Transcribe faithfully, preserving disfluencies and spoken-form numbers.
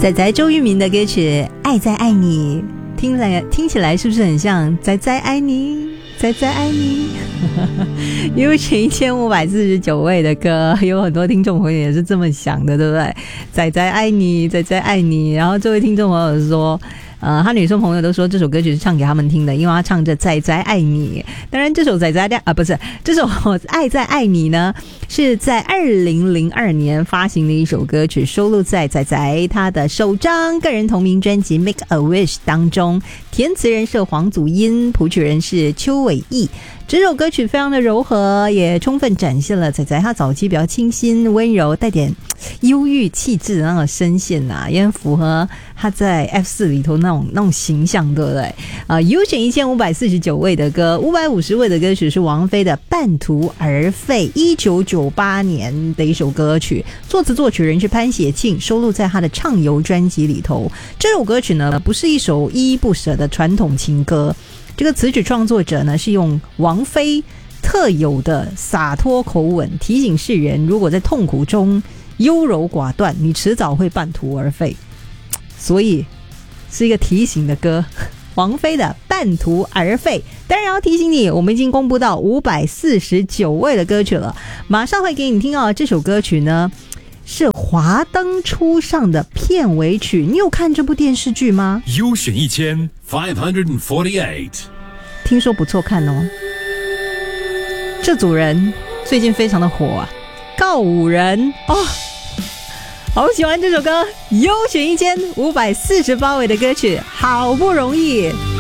仔仔周渝民的歌曲《爱在爱你》，听来听起来是不是很像仔仔爱你，仔仔爱你？有请一千五百四十九位的歌，有很多听众朋友也是这么想的，对不对？仔仔爱你，仔仔爱你。然后这位听众朋友说。呃，他女生朋友都说这首歌曲是唱给他们听的，因为他唱着仔仔爱你。当然这首仔仔的啊不是这首爱在爱你呢，是在二零零二年发行的一首歌曲，收录在仔仔他的首张个人同名专辑 Make a Wish 当中，填词人是黄祖英，谱曲人是邱伟毅。这首歌曲非常的柔和，也充分展现了仔仔他早期比较清新温柔带点忧郁气质的那个声线啊，也很符合他在 F 四 里头那种那种形象，对不对？呃，有选一千五百四十九位的歌，五百五十位的歌曲是王菲的《半途而废》，一九九八年的一首歌曲，作词作曲人是潘协庆，收录在他的畅游专辑里头。这首歌曲呢，不是一首依依不舍的传统情歌。这个词曲创作者呢，是用王菲特有的洒脱口吻提醒世人，如果在痛苦中优柔寡断，你迟早会半途而废。所以是一个提醒的歌，王菲的《半途而废》。当然要提醒你，我们已经公布到五百四十九位的歌曲了，马上会给你听哦。这首歌曲呢是华灯初上的片尾曲，你有看这部电视剧吗？ 优选一千 five hundred forty-eight， 听说不错看哦。这组人最近非常的火啊，告五人哦，好喜欢这首歌，优选一千五百四十八位的歌曲，好不容易。